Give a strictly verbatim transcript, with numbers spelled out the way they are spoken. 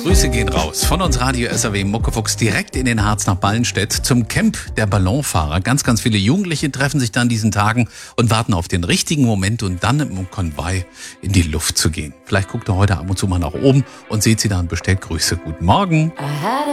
Grüße gehen raus von uns Radio S R W Muckefuchs direkt in den Harz nach Ballenstedt zum Camp der Ballonfahrer. Ganz, ganz viele Jugendliche treffen sich da an diesen Tagen und warten auf den richtigen Moment und dann im Konvoi in die Luft zu gehen. Vielleicht guckt ihr heute ab und zu mal nach oben und seht sie da und bestellt Grüße. Guten Morgen.